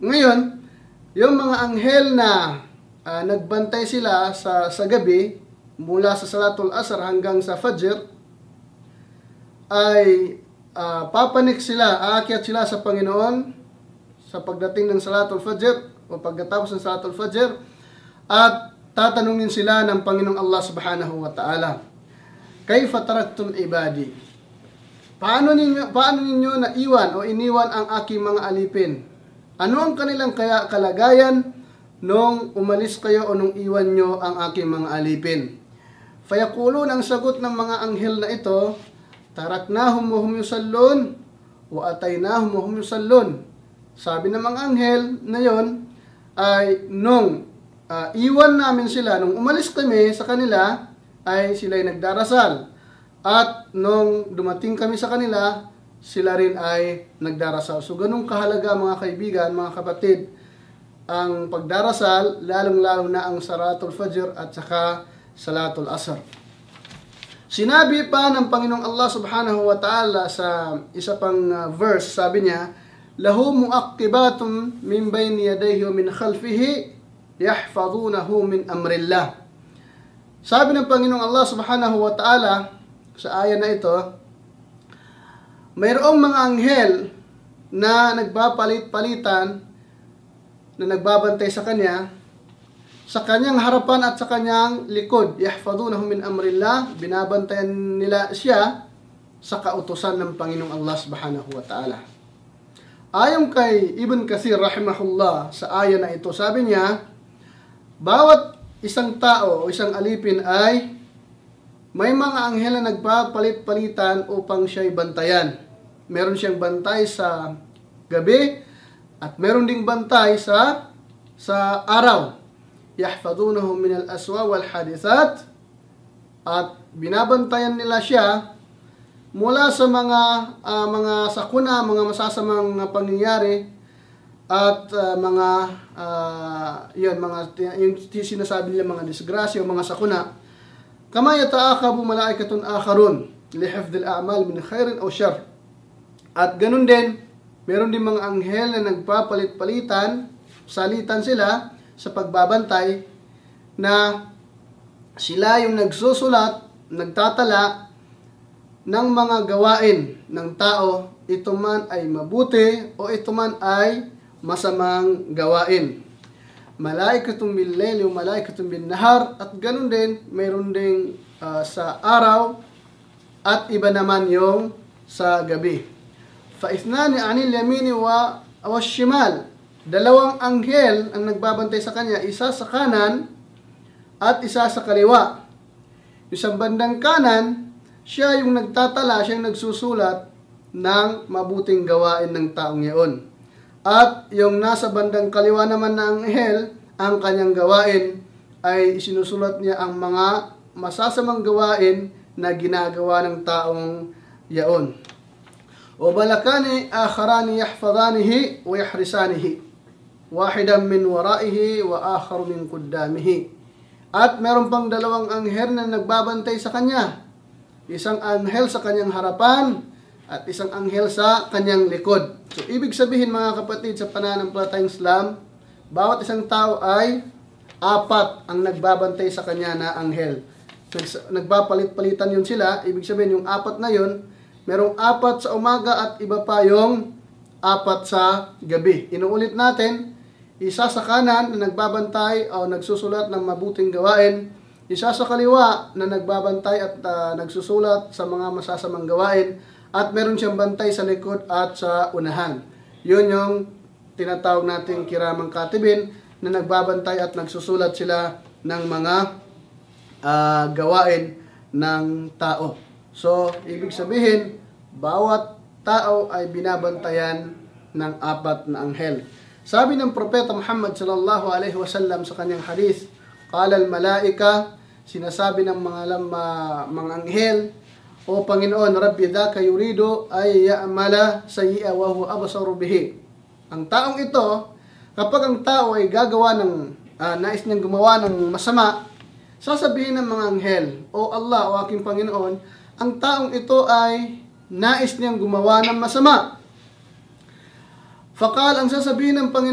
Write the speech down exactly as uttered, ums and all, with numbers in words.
Ngayon, yung mga anghel na uh, nagbantay sila sa, sa gabi, mula sa Salatul Asr hanggang sa Fajr, ay uh, papanik sila, aakyat sila sa Panginoon sa pagdating ng Salatul Fajr o pagkatapos ng Salatul Fajr, at tatanungin sila ng Panginoong Allah Subhanahu wa Ta'ala, "Kaifa taraktum ibadi?" Paano ninyo, paano ninyo naiwan o iniwan ang aking mga alipin? Ano ang kanilang kaya kalagayan nung umalis kayo o nung iwan nyo ang aking mga alipin? Fayaqulun, ang sagot ng mga anghel na ito, "Taraknahum wa hum yusallun wa ataynahum wa hum yusallun." Sabi ng mga anghel na yon ay nung uh, iwan namin sila, nung umalis kami sa kanila, ay sila'y nagdarasal. At nung dumating kami sa kanila, sila rin ay nagdarasal. So ganun kahalaga mga kaibigan, mga kapatid, ang pagdarasal, lalong-lalo na ang Salatul Fajr at saka Salatul Asr. Sinabi pa ng Panginoong Allah Subhanahu wa Ta'ala sa isa pang uh, verse, sabi niya, "Lahu mu'aqqibatun min bayni yadayhi wa min khalfihi yahfazunahu min amrillah." Sabi ng Panginoong Allah Subhanahu wa Ta'ala sa aya na ito, mayroong mga anghel na nagbapalit-palitan, na nagbabantay sa kanya, sa kanyang harapan at sa kanyang likod. Yahfazunahu min amrillah, binabantayan nila siya sa kautusan ng Panginoong Allah Subhanahu wa Ta'ala. Ayon kay Ibn Kathir rahimahullah sa aya na ito, sabi niya, bawat isang tao o isang alipin ay may mga anghel na nagpapalit-palitan upang siya'y bantayan. Meron siyang bantay sa gabi at meron ding bantay sa sa araw. Yahfazunahu min al-aswa wal hadithat, at binabantayan nila siya mula sa mga uh, mga sakuna, mga masasamang pangyayari at uh, mga uh, yun, mga yung sinasabi nila mga disgrasya o mga sakuna. Kama yataakabu malaikatun akharun lihifdil a'mal min khairin o syar. At ganun din, meron din mga anghel na nagpapalit-palitan, salitan sila sa pagbabantay, na sila yung nagsusulat, nagtatala ng mga gawain ng tao, ito man ay mabuti o ito man ay masamang gawain. Malaikatun bil layli wa malaikatun bin nahar, at ganun din, mayroon ding uh, sa araw at iba naman yung sa gabi. Fa ithnani anil yamini wa awashimal, dalawang anghel ang nagbabantay sa kanya, isa sa kanan at isa sa kaliwa. Isang bandang kanan, siya yung nagtatala, siya yung nagsusulat ng mabuting gawain ng taong iyon. At yung nasa bandang kaliwa naman ng anghel, ang kanyang gawain ay isinusulat niya ang mga masasamang gawain na ginagawa ng taong yaon. O balakani akharani yahfadhanihi wa yahrisanihi, wahidan min waraihi wa akhar min quddamihi. At meron pang dalawang anghel na nagbabantay sa kanya, isang anghel sa kanyang harapan at isang anghel sa kanyang likod. So, ibig sabihin mga kapatid, sa pananampalatayang Islam, bawat isang tao ay apat ang nagbabantay sa kanya na anghel. Nagpapalit-palitan yun sila, ibig sabihin yung apat na yun, merong apat sa umaga at iba pa yung apat sa gabi. Inuulit natin, isa sa kanan na nagbabantay o nagsusulat ng mabuting gawain, isa sa kaliwa na nagbabantay at uh, nagsusulat sa mga masasamang gawain, at meron siyang bantay sa likod at sa unahan. Yun yung tinatawag nating kiramang katibin, na nagbabantay at nagsusulat sila ng mga uh, gawain ng tao. So, ibig sabihin, bawat tao ay binabantayan ng apat na anghel. Sabi ng Propeta Muhammad sallallahu alaihi wasallam sa kanyang hadith, qala al-malaika, sinasabi ng mga uh, mga anghel, "O Panginoon, Rabbi dhaka yuridu ay ya'mala sayyi'a wa huwa absaru bihi." Ang taong ito, kapag ang tao ay gagawa ng uh, nais niyang gumawa ng masama, sasabihin ng mga anghel, "O Allah, o aking Panginoon, ang taong ito ay nais niyang gumawa ng masama." Faqal, ang sasabihin ng Panginoon,